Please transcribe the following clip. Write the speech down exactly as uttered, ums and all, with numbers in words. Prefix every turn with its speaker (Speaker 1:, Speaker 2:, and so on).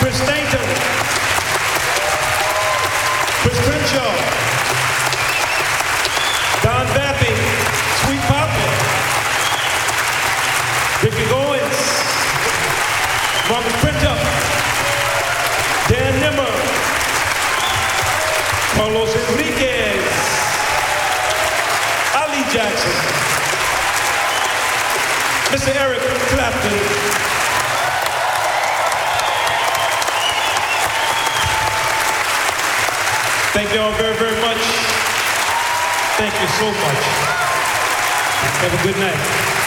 Speaker 1: Chris Stainton, Chris Crenshaw, Don Vappy, Sweet Poppy, Ricky Goins, Marcus Printup, Dan Nimmer, Carlos Enriquez, Ali Jackson, Mister Eric Clapton, thank you all very, very much. Thank you so much. Have a good night.